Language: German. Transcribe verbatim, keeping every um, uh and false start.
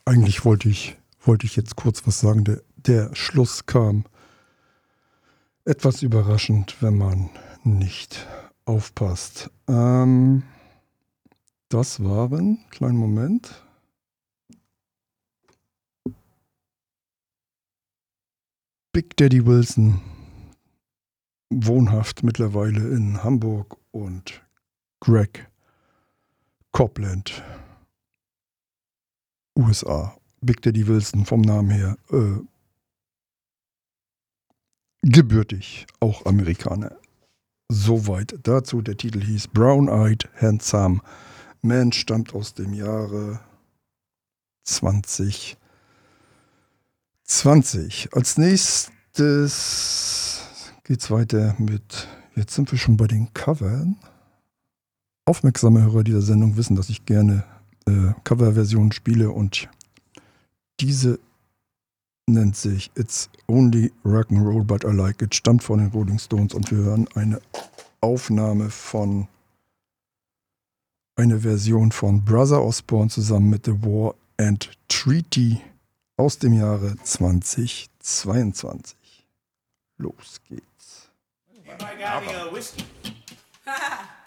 Eigentlich wollte ich, wollte ich jetzt kurz was sagen. Der, der Schluss kam etwas überraschend, wenn man nicht aufpasst. Ähm, das waren, kleinen Moment. Big Daddy Wilson, wohnhaft mittlerweile in Hamburg, und Greg Copland, U S A. Big Daddy Wilson vom Namen her äh, gebürtig, auch Amerikaner. Soweit dazu. Der Titel hieß Brown-Eyed Handsome Man, stammt aus dem Jahre zwanzig zwanzig. Als nächstes geht's weiter mit, jetzt sind wir schon bei den Covern. Aufmerksame Hörer dieser Sendung wissen, dass ich gerne äh, Coverversionen spiele, und diese nennt sich It's Only Rock'n'Roll But I Like It, stammt von den Rolling Stones, und wir hören eine Aufnahme von eine Version von Brother Osborne zusammen mit The War and Treaty aus dem Jahre zweitausendzweiundzwanzig. Los geht's. Anybody got any uh, whiskey?